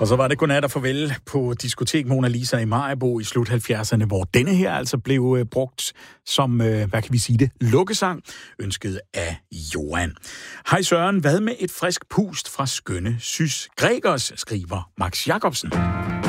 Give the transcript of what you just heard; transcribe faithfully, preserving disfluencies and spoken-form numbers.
Og så var det godnat og farvel på diskotek Mona Lisa i Maribo i slut halvfjerdserne, hvor denne her altså blev øh, brugt som, øh, hvad kan vi sige det, lukkesang, ønsket af Johan. Hej Søren, hvad med et frisk pust fra skønne Sys Gregers, skriver Max Jacobsen.